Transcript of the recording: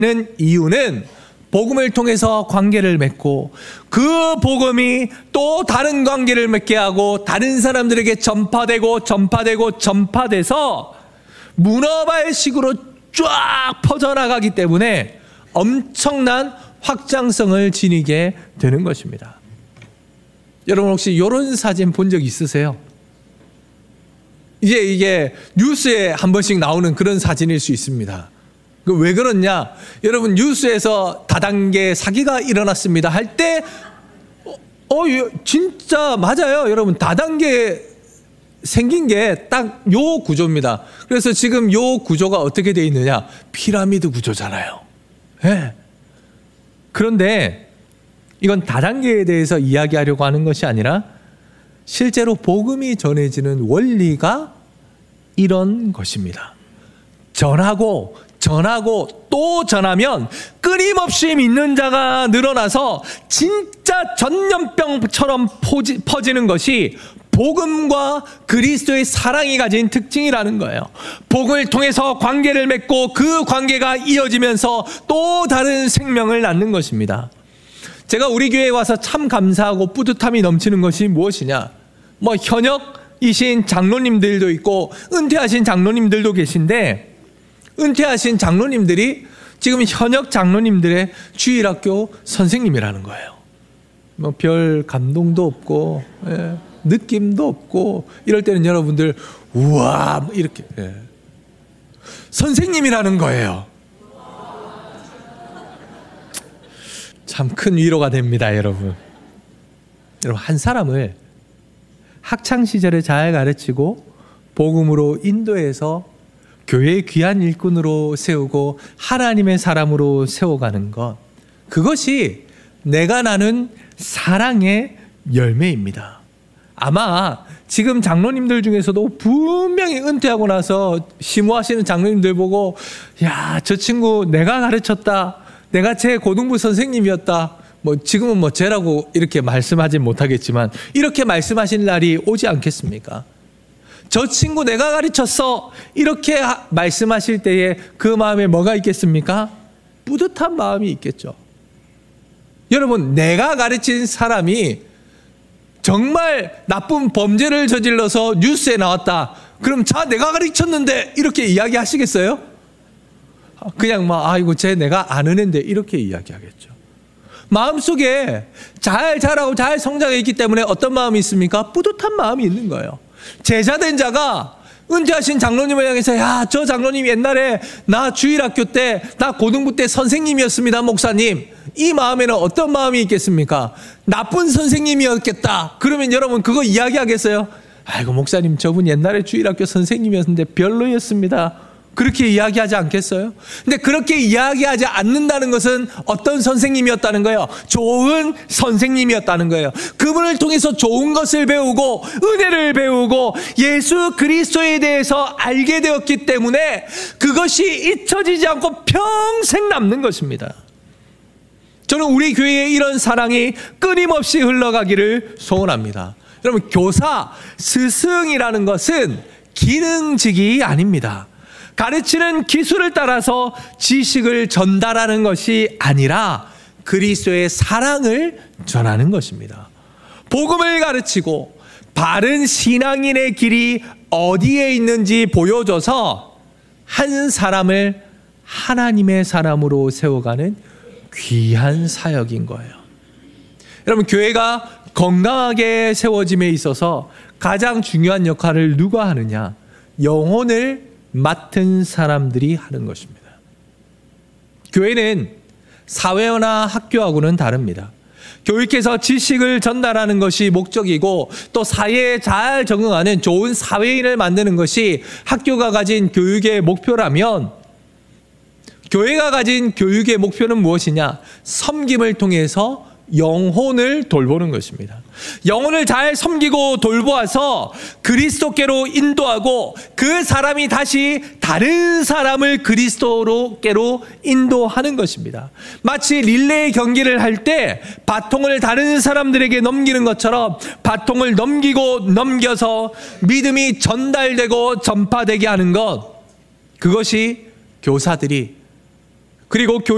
이유는 복음을 통해서 관계를 맺고 그 복음이 또 다른 관계를 맺게 하고 다른 사람들에게 전파돼서 문어발식으로 쫙 퍼져나가기 때문에 엄청난 확장성을 지니게 되는 것입니다. 여러분 혹시 이런 사진 본 적 있으세요? 이게 뉴스에 한 번씩 나오는 그런 사진일 수 있습니다. 왜 그러냐? 여러분 뉴스에서 다단계 사기가 일어났습니다 할 때 진짜 맞아요. 여러분 다단계 생긴 게 딱 요 구조입니다. 그래서 지금 요 구조가 어떻게 되어 있느냐? 피라미드 구조잖아요. 네. 그런데 이건 다단계에 대해서 이야기하려고 하는 것이 아니라 실제로 복음이 전해지는 원리가 이런 것입니다. 전하고 또 전하면 끊임없이 믿는 자가 늘어나서 진짜 전염병처럼 퍼지는 것이 복음과 그리스도의 사랑이 가진 특징이라는 거예요. 복음을 통해서 관계를 맺고 그 관계가 이어지면서 또 다른 생명을 낳는 것입니다. 제가 우리 교회에 와서 참 감사하고 뿌듯함이 넘치는 것이 무엇이냐? 현역이신 장로님들도 있고 은퇴하신 장로님들도 계신데 은퇴하신 장로님들이 지금 현역 장로님들의 주일학교 선생님이라는 거예요. 별 감동도 없고 느낌도 없고 이럴 때는 여러분들 우와 이렇게 선생님이라는 거예요. 참 큰 위로가 됩니다, 여러분. 여러분 한 사람을 학창 시절에 잘 가르치고 복음으로 인도해서 교회의 귀한 일꾼으로 세우고 하나님의 사람으로 세워가는 것, 그것이 내가 나눈 사랑의 열매입니다. 아마 지금 장로님들 중에서도 분명히 은퇴하고 나서 심호하시는 장로님들 보고 저 친구 내가 가르쳤다, 내가 제 고등부 선생님이었다, 지금은 쟤라고 이렇게 말씀하진 못하겠지만 이렇게 말씀하신 날이 오지 않겠습니까? 저 친구 내가 가르쳤어 이렇게 말씀하실 때에 그 마음에 뭐가 있겠습니까? 뿌듯한 마음이 있겠죠. 여러분 내가 가르친 사람이 정말 나쁜 범죄를 저질러서 뉴스에 나왔다. 그럼 내가 가르쳤는데 이렇게 이야기하시겠어요? 그냥 아이고 쟤 내가 아는 앤데 이렇게 이야기하겠죠. 마음속에 잘 자라고 잘 성장해 있기 때문에 어떤 마음이 있습니까? 뿌듯한 마음이 있는 거예요. 제자된 자가 은퇴하신 장로님을 향해서 저 장로님 옛날에 나 주일학교 때 나 고등부 때 선생님이었습니다 목사님, 이 마음에는 어떤 마음이 있겠습니까? 나쁜 선생님이었겠다. 그러면 여러분 그거 이야기하겠어요? 아이고 목사님 저분 옛날에 주일학교 선생님이었는데 별로였습니다. 그렇게 이야기하지 않겠어요? 근데 그렇게 이야기하지 않는다는 것은 어떤 선생님이었다는 거예요? 좋은 선생님이었다는 거예요. 그분을 통해서 좋은 것을 배우고 은혜를 배우고 예수 그리스도에 대해서 알게 되었기 때문에 그것이 잊혀지지 않고 평생 남는 것입니다. 저는 우리 교회에 이런 사랑이 끊임없이 흘러가기를 소원합니다. 여러분 교사, 스승이라는 것은 기능직이 아닙니다. 가르치는 기술을 따라서 지식을 전달하는 것이 아니라 그리스도의 사랑을 전하는 것입니다. 복음을 가르치고 바른 신앙인의 길이 어디에 있는지 보여줘서 한 사람을 하나님의 사람으로 세워가는 귀한 사역인 거예요. 여러분 교회가 건강하게 세워짐에 있어서 가장 중요한 역할을 누가 하느냐? 영혼을 맡은 사람들이 하는 것입니다. 교회는 사회나 학교하고는 다릅니다. 교육해서 지식을 전달하는 것이 목적이고 또 사회에 잘 적응하는 좋은 사회인을 만드는 것이 학교가 가진 교육의 목표라면 교회가 가진 교육의 목표는 무엇이냐? 섬김을 통해서 영혼을 돌보는 것입니다. 영혼을 잘 섬기고 돌보아서 그리스도께로 인도하고 그 사람이 다시 다른 사람을 그리스도께로 인도하는 것입니다. 마치 릴레이 경기를 할 때 바통을 다른 사람들에게 넘기는 것처럼 바통을 넘기고 넘겨서 믿음이 전달되고 전파되게 하는 것, 그것이 교사들이 그리고